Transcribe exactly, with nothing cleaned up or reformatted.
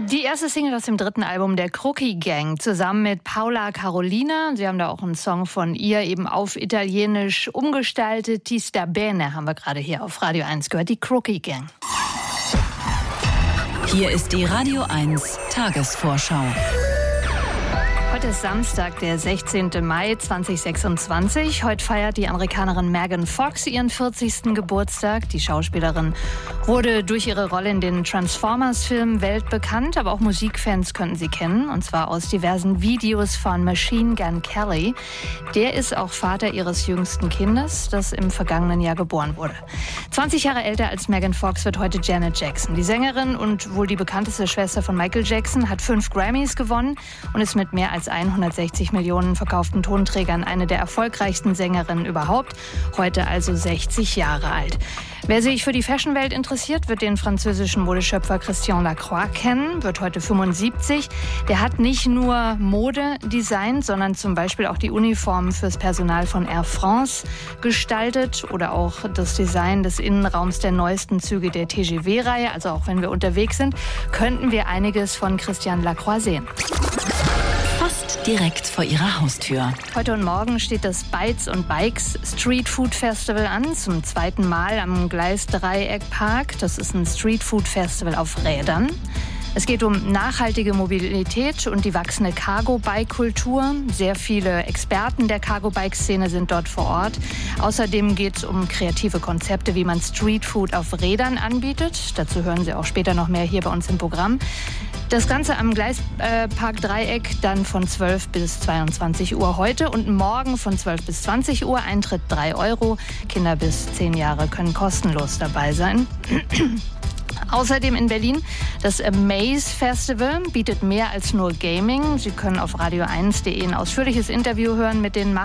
Die erste Single aus dem dritten Album der Crookie Gang, zusammen mit Paola Carolina. Sie haben da auch einen Song von ihr eben auf Italienisch umgestaltet. Ti sta bene haben wir gerade hier auf Radio eins gehört, die Crookie Gang. Hier ist die Radio eins Tagesvorschau. Heute ist Samstag, der sechzehnten Mai zweitausendsechsundzwanzig. Heute feiert die Amerikanerin Megan Fox ihren vierzigsten Geburtstag. Die Schauspielerin wurde durch ihre Rolle in den Transformers-Filmen weltbekannt, aber auch Musikfans könnten sie kennen, und zwar aus diversen Videos von Machine Gun Kelly. Der ist auch Vater ihres jüngsten Kindes, das im vergangenen Jahr geboren wurde. zwanzig Jahre älter als Megan Fox wird heute Janet Jackson. Die Sängerin und wohl die bekannteste Schwester von Michael Jackson hat fünf Grammys gewonnen und ist mit mehr als hundertsechzig Millionen verkauften Tonträgern eine der erfolgreichsten Sängerinnen überhaupt. Heute also sechzig Jahre alt. Wer sich für die Fashionwelt interessiert, wird den französischen Modeschöpfer Christian Lacroix kennen, wird heute fünfundsiebzig. Der hat nicht nur Mode designt, sondern zum Beispiel auch die Uniformen fürs Personal von Air France gestaltet oder auch das Design des Innenraums der neuesten Züge der T G V-Reihe. Also auch wenn wir unterwegs sind, könnten wir einiges von Christian Lacroix sehen. Fast direkt vor ihrer Haustür. Heute und morgen steht das Bytes und Bikes Street Food Festival an, zum zweiten Mal am Gleisdreieck-Park. Das ist ein Street Food Festival auf Rädern. Es geht um nachhaltige Mobilität und die wachsende Cargo-Bike-Kultur. Sehr viele Experten der Cargo-Bike-Szene sind dort vor Ort. Außerdem geht es um kreative Konzepte, wie man Streetfood auf Rädern anbietet. Dazu hören Sie auch später noch mehr hier bei uns im Programm. Das Ganze am Gleispark Dreieck dann von zwölf bis zweiundzwanzig Uhr heute und morgen von zwölf bis zwanzig Uhr. Eintritt drei Euro. Kinder bis zehn Jahre können kostenlos dabei sein. Außerdem in Berlin das Amaze Festival bietet mehr als nur Gaming. Sie können auf radio eins punkt de ein ausführliches Interview hören mit den